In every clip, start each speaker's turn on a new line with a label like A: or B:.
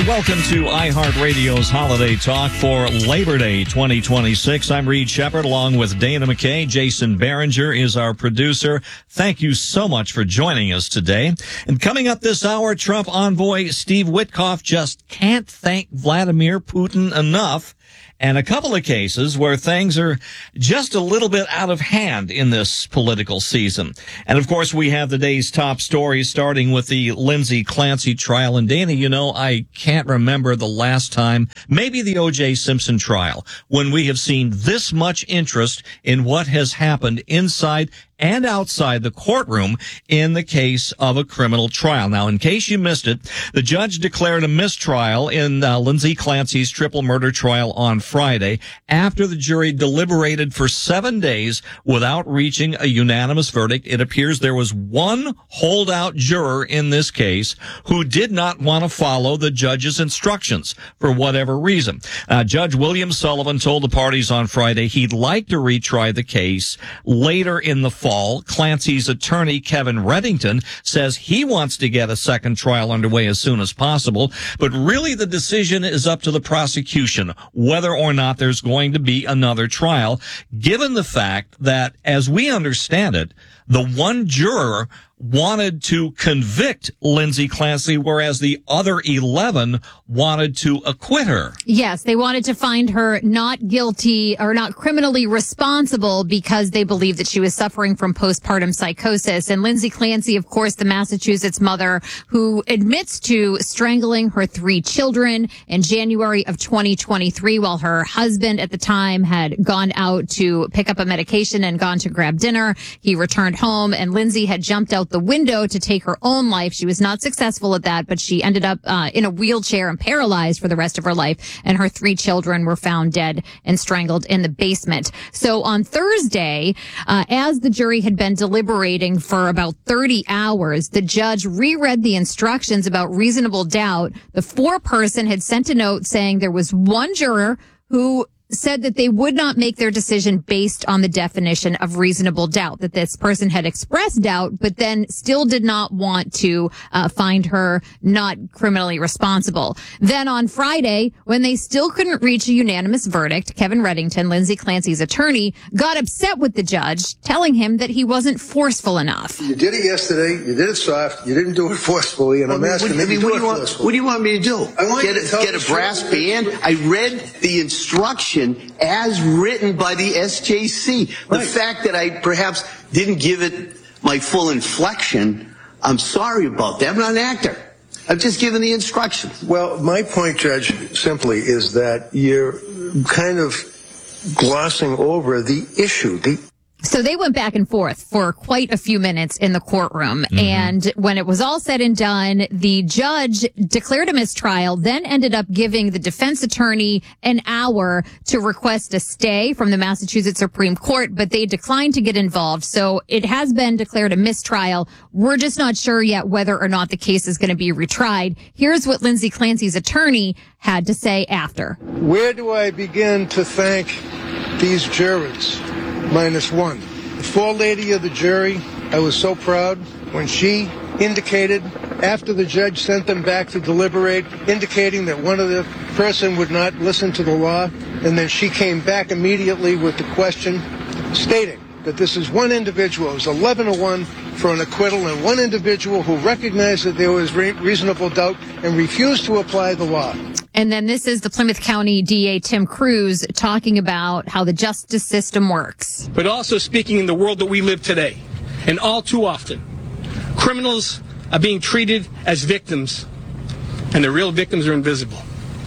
A: Welcome to iHeartRadio's Holiday Talk for Labor Day 2026. I'm Reed Shepard along with Dana McKay. Jason Behringer is our producer. Thank you so much for joining us today. And coming up this hour, Trump envoy Steve Witkoff just can't thank Vladimir Putin enough. And a couple of cases where things are just a little bit out of hand in this political season. And of course, we have the day's top stories, starting with the Lindsay Clancy trial. And Dana, you know, I can't remember the last time, maybe the O.J. Simpson trial, when we have seen this much interest in what has happened inside and outside the courtroom in the case of a criminal trial. Now, in case you missed it, the judge declared a mistrial in Lindsay Clancy's triple murder trial on Friday after the jury deliberated for 7 days without reaching a unanimous verdict. It appears there was one holdout juror in this case who did not want to follow the judge's instructions for whatever reason. Judge William Sullivan told the parties on Friday he'd like to retry the case later in the fall. Clancy's attorney, Kevin Reddington, says he wants to get a second trial underway as soon as possible, but really the decision is up to the prosecution whether or not there's going to be another trial, given the fact that, as we understand it, the one juror wanted to convict Lindsay Clancy, whereas the other 11 wanted to acquit her.
B: Yes, they wanted to find her not guilty or not criminally responsible because they believed that she was suffering from postpartum psychosis. And Lindsay Clancy, of course, the Massachusetts mother who admits to strangling her 3 children in January of 2023 while her husband at the time had gone out to pick up a medication and gone to grab dinner. He returned home and Lindsay had jumped out the window to take her own life. She was not successful at that, but she ended up in a wheelchair and paralyzed for the rest of her life. And her 3 children were found dead and strangled in the basement. So on Thursday, as the jury had been deliberating for about 30 hours, the judge reread the instructions about reasonable doubt. The foreperson had sent a note saying there was one juror who said that they would not make their decision based on the definition of reasonable doubt, that this person had expressed doubt, but then still did not want to find her not criminally responsible. Then on Friday, when they still couldn't reach a unanimous verdict, Kevin Reddington, Lindsay Clancy's attorney, got upset with the judge, telling him that he wasn't forceful enough.
C: You did it yesterday. You did it soft. You didn't do it forcefully. And I'm asking maybe do it forcefully.
D: What do you want me to do?
C: I want you to
D: get a brass band? I read the instruction as written by the SJC. The fact that I perhaps didn't give it my full inflection, I'm sorry about that. I'm not an actor. I've just given the instructions.
C: Well, my point, Judge, simply is that you're kind of glossing over the issue.
B: So they went back and forth for quite a few minutes in the courtroom. Mm-hmm. And when it was all said and done, the judge declared a mistrial, then ended up giving the defense attorney an hour to request a stay from the Massachusetts Supreme Court, but they declined to get involved. So it has been declared a mistrial. We're just not sure yet whether or not the case is going to be retried. Here's what Lindsay Clancy's attorney had to say after.
C: Where do I begin to thank these jurors? Minus one. The forelady of the jury, I was so proud when she indicated, after the judge sent them back to deliberate, indicating that one of the person would not listen to the law, and then she came back immediately with the question, stating that this is one individual. It was 11-1 for an acquittal, and one individual who recognized that there was reasonable doubt and refused to apply the law.
B: And then this is the Plymouth County DA, Tim Cruz, talking about how the justice system works.
E: But also speaking in the world that we live today, and all too often, criminals are being treated as victims, and the real victims are invisible.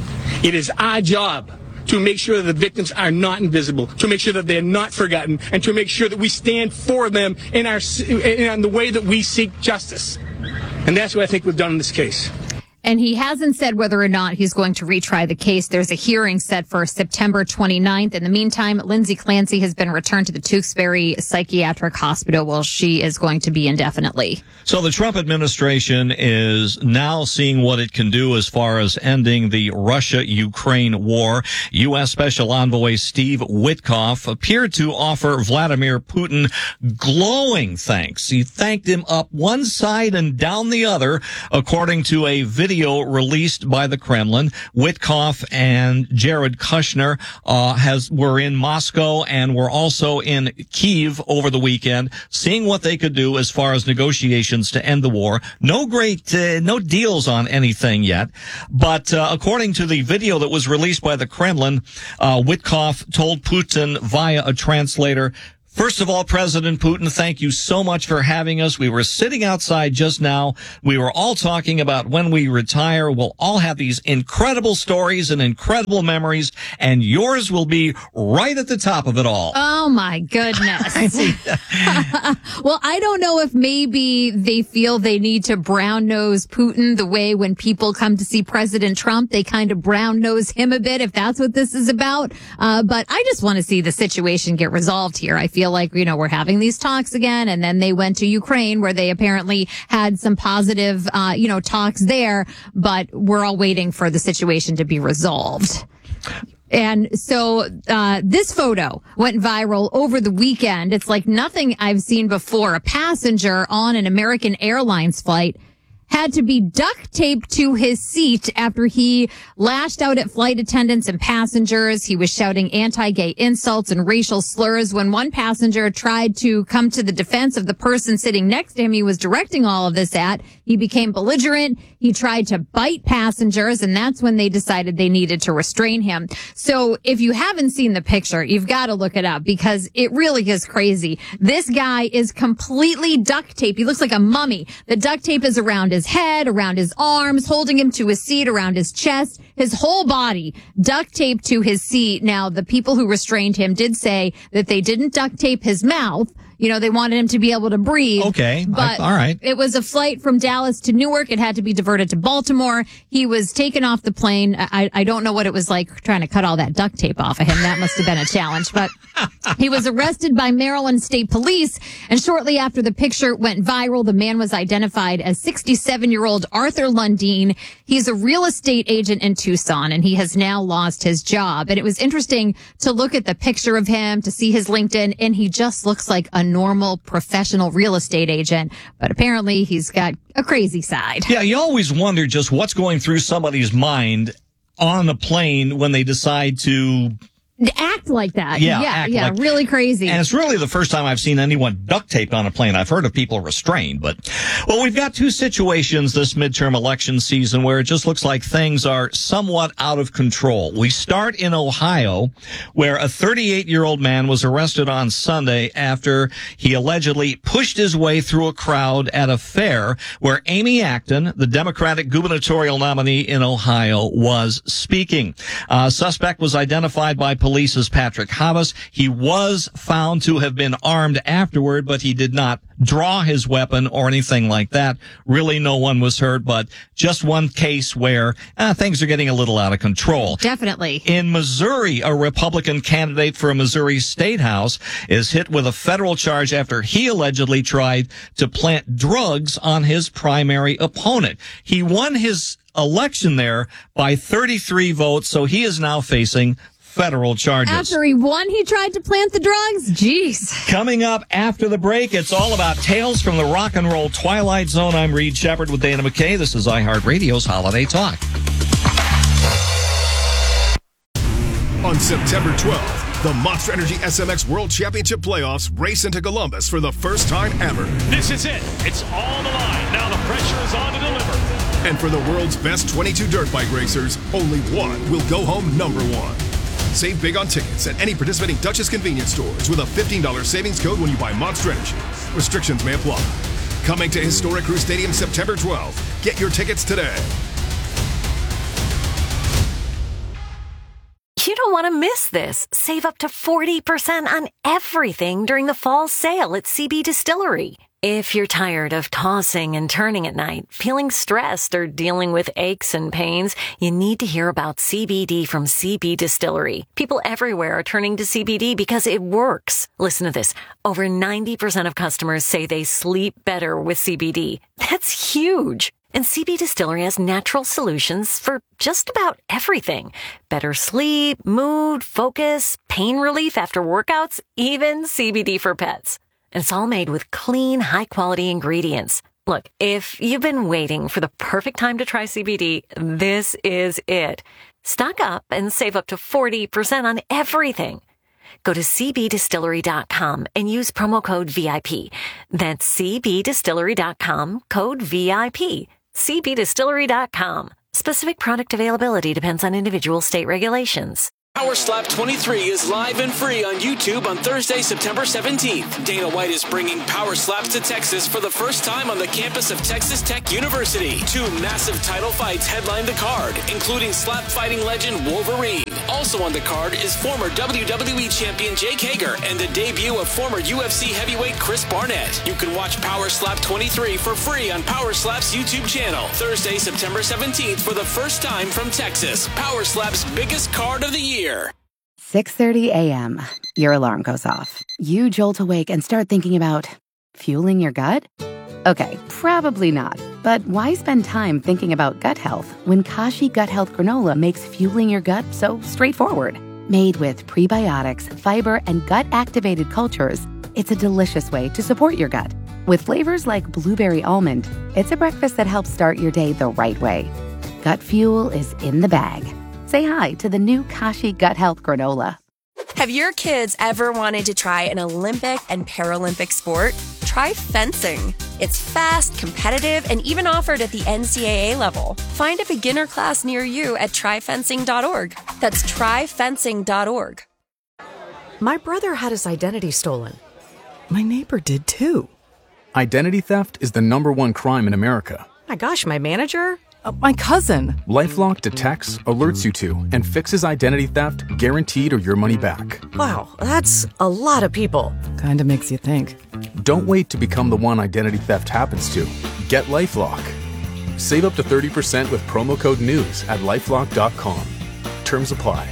E: It is our job to make sure that the victims are not invisible, to make sure that they're not forgotten, and to make sure that we stand for them in the way that we seek justice. And that's what I think we've done in this case.
B: And he hasn't said whether or not he's going to retry the case. There's a hearing set for September 29th. In the meantime, Lindsay Clancy has been returned to the Tewksbury Psychiatric Hospital where she is going to be indefinitely.
A: So the Trump administration is now seeing what it can do as far as ending the Russia-Ukraine war. U.S. Special Envoy Steve Witkoff appeared to offer Vladimir Putin glowing thanks. He thanked him up one side and down the other, according to a video video released by the Kremlin. Witkoff and Jared Kushner were in Moscow and were also in Kyiv over the weekend, seeing what they could do as far as negotiations to end the war. No deals on anything yet, but according to the video that was released by the Kremlin, Witkoff told Putin via a translator, "First of all, President Putin, thank you so much for having us. We were sitting outside just now. We were all talking about when we retire, we'll all have these incredible stories and incredible memories, and yours will be right at the top of it all."
B: Oh, my goodness. Well, I don't know if maybe they feel they need to brown nose Putin the way when people come to see President Trump, they kind of brown nose him a bit, if that's what this is about. But I just want to see the situation get resolved here. I feel like, we're having these talks again, and then they went to Ukraine where they apparently had some positive, talks there, but we're all waiting for the situation to be resolved. And so, this photo went viral over the weekend. It's like nothing I've seen before. A passenger on an American Airlines flight had to be duct taped to his seat after he lashed out at flight attendants and passengers. He was shouting anti-gay insults and racial slurs. When one passenger tried to come to the defense of the person sitting next to him he was directing all of this at, he became belligerent. He tried to bite passengers, and that's when they decided they needed to restrain him. So if you haven't seen the picture, you've got to look it up because it really is crazy. This guy is completely duct taped. He looks like a mummy. The duct tape is around his head, around his arms, holding him to his seat, around his chest, his whole body duct taped to his seat. Now, the people who restrained him did say that they didn't duct tape his mouth. They wanted him to be able to breathe.
A: Okay.
B: But
A: all right.
B: It was a flight from Dallas to Newark. It had to be diverted to Baltimore. He was taken off the plane. I don't know what it was like trying to cut all that duct tape off of him. That must have been a challenge. But he was arrested by Maryland State Police. And shortly after the picture went viral, the man was identified as 67-year-old Arthur Lundeen. He's a real estate agent in Tucson, and he has now lost his job. And it was interesting to look at the picture of him, to see his LinkedIn, and he just looks like a normal professional real estate agent, but apparently he's got a crazy side.
A: Yeah, you always wonder just what's going through somebody's mind on the plane when they decide to
B: act like that.
A: Yeah,
B: really crazy.
A: And it's really the first time I've seen anyone duct taped on a plane. I've heard of people restrained, but, well, we've got two situations this midterm election season where it just looks like things are somewhat out of control. We start in Ohio, where a 38-year-old man was arrested on Sunday after he allegedly pushed his way through a crowd at a fair where Amy Acton, the Democratic gubernatorial nominee in Ohio, was speaking. Suspect was identified by police as Patrick Havas. He was found to have been armed afterward, but he did not draw his weapon or anything like that. Really, no one was hurt, but just one case where things are getting a little out of control.
B: Definitely.
A: In Missouri, a Republican candidate for a Missouri State House is hit with a federal charge after he allegedly tried to plant drugs on his primary opponent. He won his election there by 33 votes, so he is now facing federal charges.
B: After he won, he tried to plant the drugs? Jeez.
A: Coming up after the break, it's all about tales from the rock and roll Twilight Zone. I'm Reed Shepard with Dana McKay. This is iHeartRadio's Holiday Talk.
F: On September 12th, the Monster Energy SMX World Championship Playoffs race into Columbus for the first time ever.
G: This is it. It's all the line. Now the pressure is on to deliver.
F: And for the world's best 22 dirt bike racers, only one will go home number one. Save big on tickets at any participating Dutchess convenience stores with a $15 savings code when you buy Monster Energy. Restrictions may apply. Coming to Historic Crew Stadium September 12th. Get your tickets today.
H: You don't want to miss this. Save up to 40% on everything during the fall sale at CB Distillery. If you're tired of tossing and turning at night, feeling stressed, or dealing with aches and pains, you need to hear about CBD from CB Distillery. People everywhere are turning to CBD because it works. Listen to this. Over 90% of customers say they sleep better with CBD. That's huge. And CB Distillery has natural solutions for just about everything. Better sleep, mood, focus, pain relief after workouts, even CBD for pets. And it's all made with clean, high-quality ingredients. Look, if you've been waiting for the perfect time to try CBD, this is it. Stock up and save up to 40% on everything. Go to cbdistillery.com and use promo code VIP. That's cbdistillery.com, code VIP. cbdistillery.com. Specific product availability depends on individual state regulations.
I: Power Slap 23 is live and free on YouTube on Thursday, September 17th. Dana White is bringing Power Slaps to Texas for the first time on the campus of Texas Tech University. 2 massive title fights headline the card, including slap fighting legend Wolverine. Also on the card is former WWE champion Jake Hager and the debut of former UFC heavyweight Chris Barnett. You can watch Power Slap 23 for free on Power Slap's YouTube channel. Thursday, September 17th for the first time from Texas. Power Slap's biggest card of the year.
J: 6:30 a.m. Your alarm goes off. You jolt awake and start thinking about fueling your gut? Okay, probably not. But why spend time thinking about gut health when Kashi Gut Health Granola makes fueling your gut so straightforward? Made with prebiotics, fiber, and gut-activated cultures, it's a delicious way to support your gut. With flavors like blueberry almond, it's a breakfast that helps start your day the right way. Gut fuel is in the bag. Say hi to the new Kashi Gut Health Granola.
K: Have your kids ever wanted to try an Olympic and Paralympic sport? Try fencing. It's fast, competitive, and even offered at the NCAA level. Find a beginner class near you at tryfencing.org. That's tryfencing.org.
L: My brother had his identity stolen. My neighbor did too.
M: Identity theft is the #1 crime in America.
L: My gosh, my manager? My cousin.
M: LifeLock detects, alerts you to, and fixes identity theft guaranteed or your money back.
L: Wow, that's a lot of people. Kinda makes you think.
M: Don't wait to become the one identity theft happens to. Get LifeLock. Save up to 30% with promo code NEWS at LifeLock.com. Terms apply.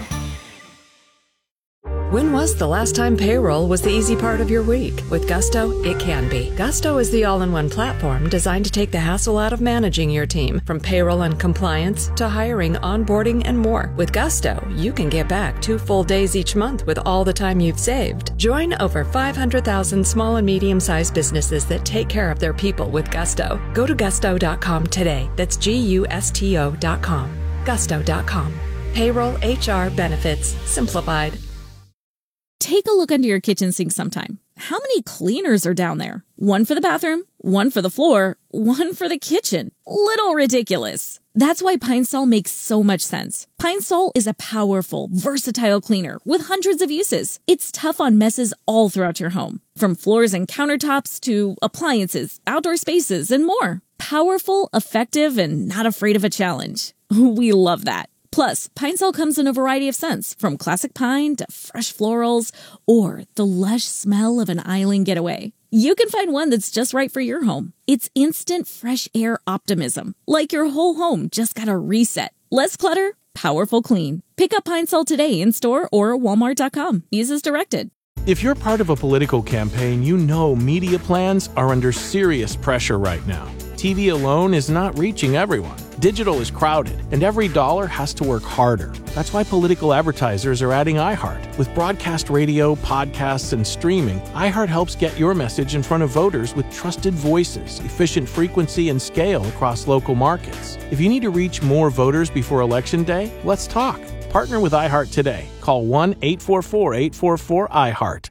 N: When was the last time payroll was the easy part of your week? With Gusto, it can be. Gusto is the all-in-one platform designed to take the hassle out of managing your team, from payroll and compliance to hiring, onboarding, and more. With Gusto, you can get back 2 full days each month with all the time you've saved. Join over 500,000 small and medium-sized businesses that take care of their people with Gusto. Go to gusto.com today. That's GUSTO.com. Gusto.com. Payroll, HR, benefits, simplified.
O: Take a look under your kitchen sink sometime. How many cleaners are down there? One for the bathroom, one for the floor, one for the kitchen. Little ridiculous. That's why Pine Sol makes so much sense. Pine Sol is a powerful, versatile cleaner with hundreds of uses. It's tough on messes all throughout your home, from floors and countertops to appliances, outdoor spaces, and more. Powerful, effective, and not afraid of a challenge. We love that. Plus, Pine Sol comes in a variety of scents, from classic pine to fresh florals, or the lush smell of an island getaway. You can find one that's just right for your home. It's instant fresh air optimism, like your whole home just got a reset. Less clutter, powerful clean. Pick up Pine Sol today in store or walmart.com. Use as directed.
P: If you're part of a political campaign, you know media plans are under serious pressure right now. TV alone is not reaching everyone. Digital is crowded, and every dollar has to work harder. That's why political advertisers are adding iHeart. With broadcast radio, podcasts, and streaming, iHeart helps get your message in front of voters with trusted voices, efficient frequency, and scale across local markets. If you need to reach more voters before Election Day, let's talk. Partner with iHeart today. Call 1-844-844-iHeart.